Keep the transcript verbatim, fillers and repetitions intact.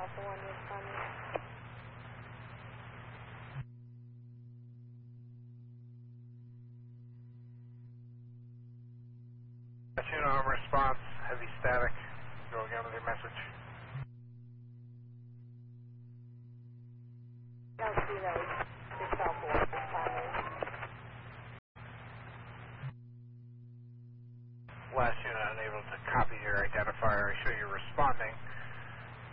Alpha one responding. Unit on response, heavy static. Go again with your message. Don't see those. It's Alpha one responding. Last unit unable to copy your identifier. I show you responding.